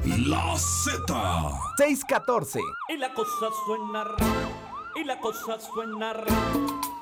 La Z. 614. Y la cosa suena raro, y la cosa suena raro.